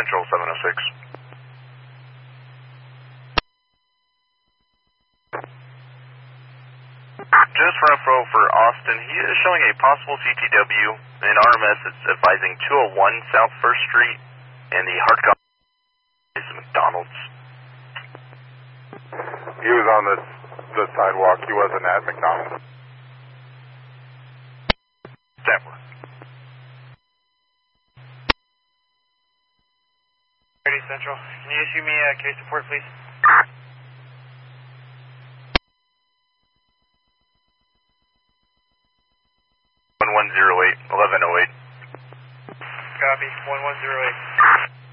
Central 706. Just for info for Austin, he is showing a possible CTW in RMS. It's advising 201 South 1st Street, and the hard copy is McDonald's. He was on the sidewalk. He wasn't at McDonald's. Stanford. Central, can you issue me a case report, please? 1108, 1108. Copy, 1108.